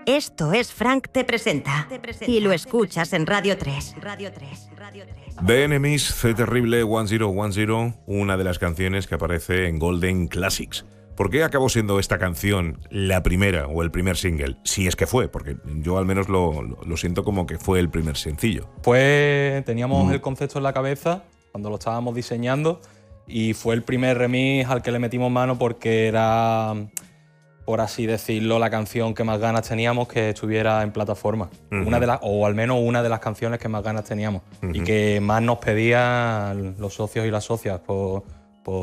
Esto es Frank Te Presenta. Y lo escuchas en Radio 3. The Enemies, The Terrible 1010, una de las canciones que aparece en Golden Classics. ¿Por qué acabó siendo esta canción la primera o el primer single? Si es que fue, porque yo al menos lo siento como que fue el primer sencillo. Teníamos el concepto en la cabeza cuando lo estábamos diseñando y fue el primer remix al que le metimos mano porque era, por así decirlo, la canción que más ganas teníamos que estuviera en plataforma. O al menos una de las canciones que más ganas teníamos y que más nos pedían los socios y las socias por